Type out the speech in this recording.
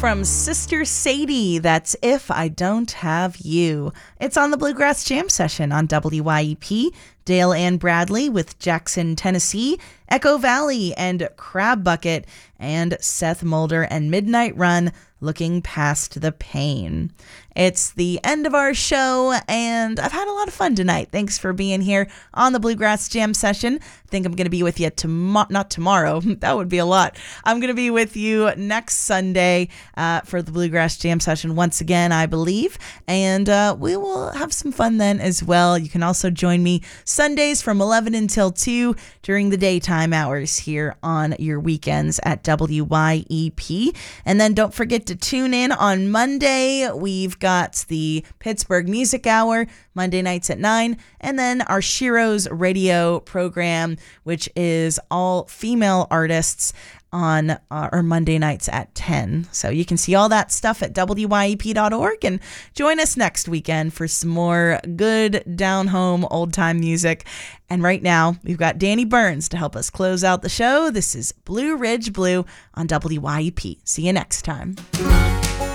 from Sister Sadie. That's If I Don't Have You. It's on the Bluegrass Jam Session on WYEP. Dale Ann Bradley with Jackson, Tennessee, Echo Valley and Crab Bucket, and Seth Mulder and Midnight Run, Looking Past the Pain. It's the end of our show, and I've had a lot of fun tonight. Thanks for being here on the Bluegrass Jam Session. I think I'm going to be with you not tomorrow. That would be a lot. I'm going to be with you next Sunday for the Bluegrass Jam Session once again, I believe, and we will have some fun then as well. You can also join me Sundays from 11 until 2 during the daytime hours here on your weekends at WYEP. And then don't forget to tune in on Monday. We've got the Pittsburgh Music Hour, Monday nights at 9, and then our Shiro's radio program, which is all female artists on our Monday nights at 10. So you can see all that stuff at WYEP.org and join us next weekend for some more good down-home old-time music. And right now, we've got Danny Burns to help us close out the show. This is Blue Ridge Blue on WYEP. See you next time.